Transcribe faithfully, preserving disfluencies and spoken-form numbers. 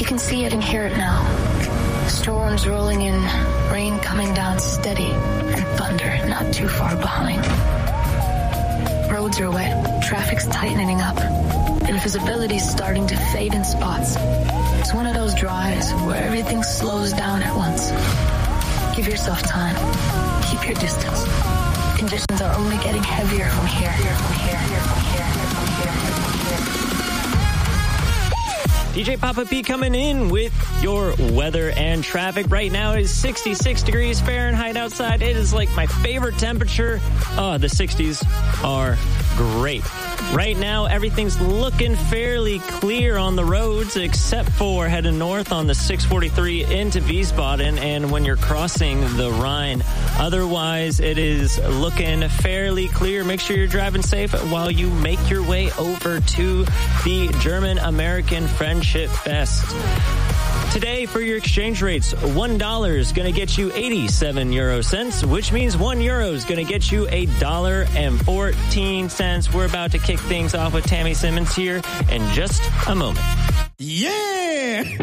You can see it and hear it now. Storms rolling in, rain coming down steady, and thunder not too far behind. Roads are wet, traffic's tightening up, and visibility's starting to fade in spots. It's one of those drives where everything slows down at once. Give yourself time. Keep your distance. Conditions are only getting heavier from here. From here, from here, from here, from here, from here. D J Papa P coming in with your weather and traffic. Right now it is sixty-six degrees Fahrenheit outside. It is like my favorite temperature. Oh, the sixties are great. Right now, everything's looking fairly clear on the roads, except for heading north on the six forty-three into Wiesbaden and when you're crossing the Rhine. Otherwise, it is looking fairly clear. Make sure you're driving safe while you make your way over to the German-American Friendship Fest. Today, for your exchange rates, one dollar is going to get you eighty-seven euro cents, which means one euro is going to get you a dollar and fourteen cents. We're about to kick things off with Tammy Simmons here in just a moment. Yeah!